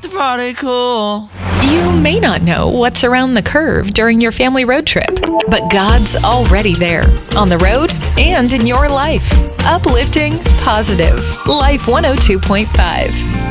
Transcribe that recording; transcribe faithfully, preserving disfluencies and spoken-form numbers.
at the party cool. You may not know what's around the curve during your family road trip, but God's already there, on the road and in your life. Uplifting, positive. Life one oh two point five.